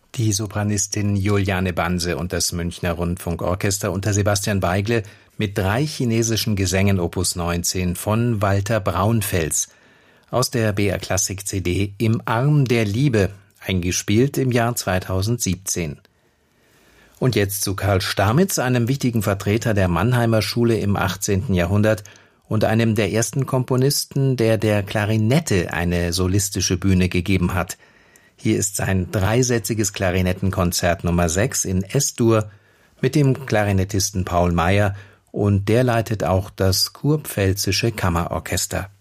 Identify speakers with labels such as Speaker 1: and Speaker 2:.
Speaker 1: Die Sopranistin Juliane Banse und das Münchner Rundfunkorchester unter Sebastian Beigle mit 3 chinesischen Gesängen Opus 19 von Walter Braunfels aus der BR Klassik CD Im Arm der Liebe, eingespielt im Jahr 2017. Und jetzt zu Karl Stamitz, einem wichtigen Vertreter der Mannheimer Schule im 18. Jahrhundert und einem der ersten Komponisten, der der Klarinette eine solistische Bühne gegeben hat. Hier ist sein 3-sätziges Klarinettenkonzert Nummer 6 in S-Dur mit dem Klarinettisten Paul Meyer, und der leitet auch das Kurpfälzische Kammerorchester.